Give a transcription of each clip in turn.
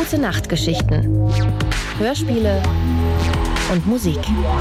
Gute Nachtgeschichten, Hörspiele und Musik.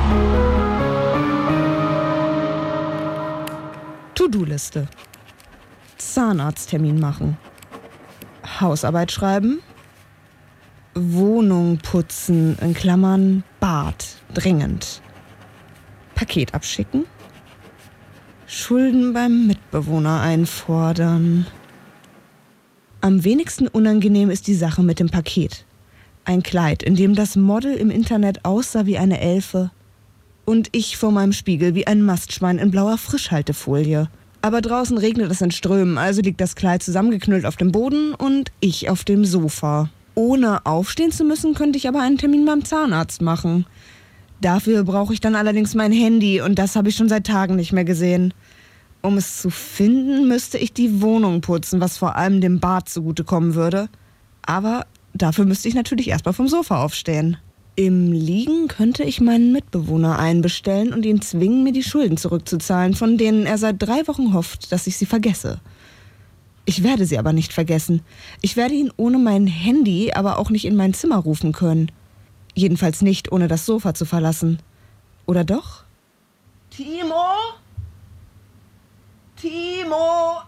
To-Do-Liste. Zahnarzttermin machen. Hausarbeit schreiben. Wohnung putzen, in Klammern Bad, dringend. Paket abschicken. Schulden beim Mitbewohner einfordern. Am wenigsten unangenehm ist die Sache mit dem Paket. Ein Kleid, in dem das Model im Internet aussah wie eine Elfe und ich vor meinem Spiegel wie ein Mastschwein in blauer Frischhaltefolie. Aber draußen regnet es in Strömen, also liegt das Kleid zusammengeknüllt auf dem Boden und ich auf dem Sofa. Ohne aufstehen zu müssen, könnte ich aber einen Termin beim Zahnarzt machen. Dafür brauche ich dann allerdings mein Handy und das habe ich schon seit Tagen nicht mehr gesehen. Um es zu finden, müsste ich die Wohnung putzen, was vor allem dem Bad zugutekommen würde. Aber dafür müsste ich natürlich erstmal vom Sofa aufstehen. Im Liegen könnte ich meinen Mitbewohner einbestellen und ihn zwingen, mir die Schulden zurückzuzahlen, von denen er seit 3 Wochen hofft, dass ich sie vergesse. Ich werde sie aber nicht vergessen. Ich werde ihn ohne mein Handy aber auch nicht in mein Zimmer rufen können. Jedenfalls nicht, ohne das Sofa zu verlassen. Oder doch? Timo? Timo!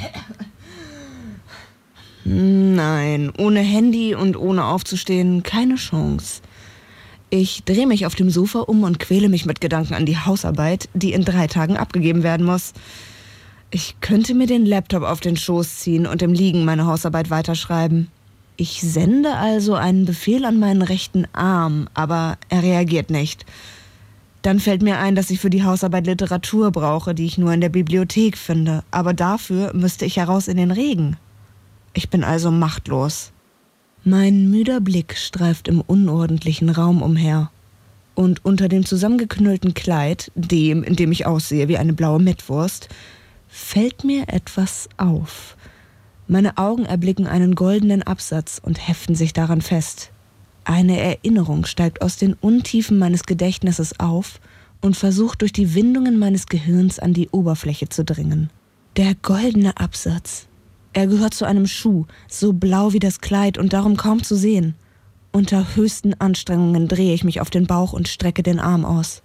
Nein, ohne Handy und ohne aufzustehen, keine Chance. Ich drehe mich auf dem Sofa um und quäle mich mit Gedanken an die Hausarbeit, die in 3 Tagen abgegeben werden muss. Ich könnte mir den Laptop auf den Schoß ziehen und im Liegen meine Hausarbeit weiterschreiben. Ich sende also einen Befehl an meinen rechten Arm, aber er reagiert nicht. Dann fällt mir ein, dass ich für die Hausarbeit Literatur brauche, die ich nur in der Bibliothek finde. Aber dafür müsste ich heraus in den Regen. Ich bin also machtlos. Mein müder Blick streift im unordentlichen Raum umher. Und unter dem zusammengeknüllten Kleid, in dem ich aussehe wie eine blaue Mettwurst, fällt mir etwas auf. Meine Augen erblicken einen goldenen Absatz und heften sich daran fest. Eine Erinnerung steigt aus den Untiefen meines Gedächtnisses auf und versucht durch die Windungen meines Gehirns an die Oberfläche zu dringen. Der goldene Absatz. Er gehört zu einem Schuh, so blau wie das Kleid und darum kaum zu sehen. Unter höchsten Anstrengungen drehe ich mich auf den Bauch und strecke den Arm aus.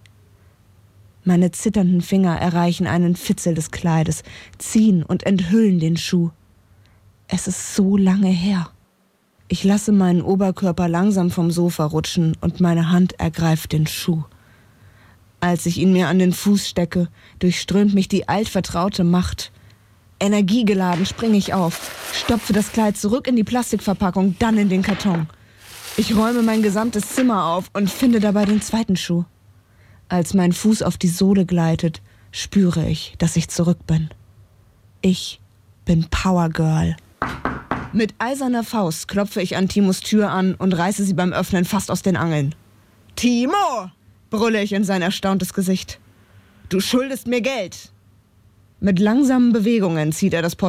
Meine zitternden Finger erreichen einen Fitzel des Kleides, ziehen und enthüllen den Schuh. Es ist so lange her. Ich lasse meinen Oberkörper langsam vom Sofa rutschen und meine Hand ergreift den Schuh. Als ich ihn mir an den Fuß stecke, durchströmt mich die altvertraute Macht. Energiegeladen springe ich auf, stopfe das Kleid zurück in die Plastikverpackung, dann in den Karton. Ich räume mein gesamtes Zimmer auf und finde dabei den zweiten Schuh. Als mein Fuß auf die Sohle gleitet, spüre ich, dass ich zurück bin. Ich bin Power Girl. Mit eiserner Faust klopfe ich an Timos Tür an und reiße sie beim Öffnen fast aus den Angeln. »Timo!« brülle ich in sein erstauntes Gesicht. »Du schuldest mir Geld!« Mit langsamen Bewegungen zieht er das